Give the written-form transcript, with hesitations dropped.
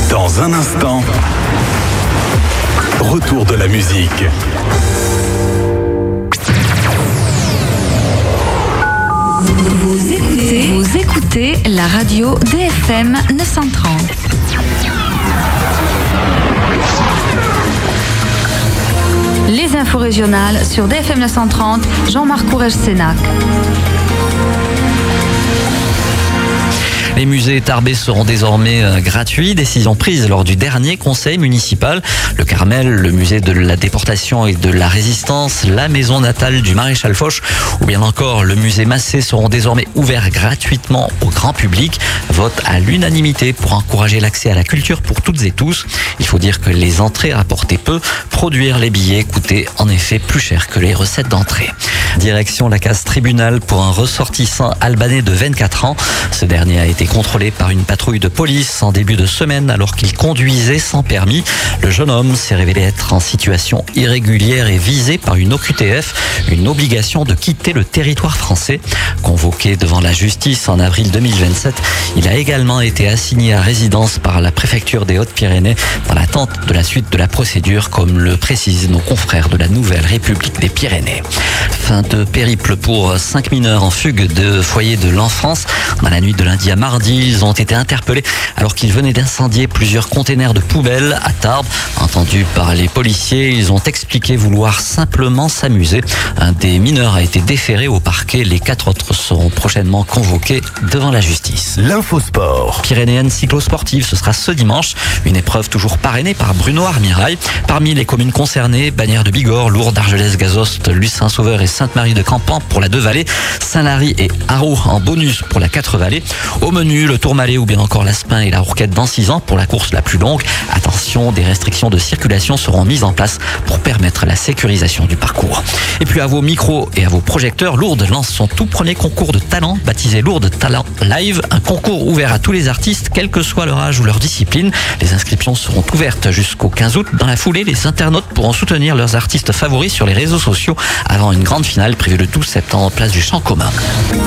Dans un instant, retour de la musique. Vous écoutez la radio DFM 930. Les infos régionales sur DFM 930, Jean-Marc Courrèges-Sénac. Les musées Tarbé seront désormais gratuits. Décision prise lors du dernier conseil municipal. Le Carmel, le musée de la déportation et de la résistance, la maison natale du maréchal Foch ou bien encore le musée Massé seront désormais ouverts gratuitement au grand public. Vote à l'unanimité pour encourager l'accès à la culture pour toutes et tous. Il faut dire que les entrées rapportaient peu. Produire les billets coûtait en effet plus cher que les recettes d'entrée. Direction la case tribunal pour un ressortissant albanais de 24 ans. Ce dernier a été contrôlé par une patrouille de police en début de semaine alors qu'il conduisait sans permis. Le jeune homme s'est révélé être en situation irrégulière et visé par une OQTF, une obligation de quitter le territoire français. Convoqué devant la justice en avril 2027, il a également été assigné à résidence par la préfecture des Hautes-Pyrénées dans l'attente de la suite de la procédure, comme le précisent nos confrères de la Nouvelle République des Pyrénées. Fin de périple pour 5 mineurs en fugue de foyer de l'enfance. Dans la nuit de lundi à mardi, ils ont été interpellés alors qu'ils venaient d'incendier plusieurs containers de poubelles à Tarbes. Entendus par les policiers, ils ont expliqué vouloir simplement s'amuser. Un des mineurs a été déféré au parquet. Les 4 autres seront prochainement convoqués devant la justice. L'infosport. Pyrénéenne cyclosportive, ce sera ce dimanche. Une épreuve toujours parrainée par Bruno Armirail. Parmi les communes concernées, Bagnères de Bigorre, Lourdes, Argelès, Gazost, Luce-Saint-Sauveur et Sainte-Marie de Campan pour la 2 vallées, Saint-Lary et Haro en bonus pour la 4 vallées. Au menu, le Tourmalet ou bien encore l'Aspin et la Rourquette dans 6 ans pour la course la plus longue. Attention, des restrictions de circulation seront mises en place pour permettre la sécurisation du parcours. Et puis à vos micros et à vos projecteurs, Lourdes lance son tout premier concours de talent, baptisé Lourdes Talent Live, un concours ouvert à tous les artistes, quel que soit leur âge ou leur discipline. Les inscriptions seront ouvertes jusqu'au 15 août. Dans la foulée, les internautes pourront soutenir leurs artistes favoris sur les réseaux sociaux avant une grande finale prévue le 12 septembre, place du Champ commun.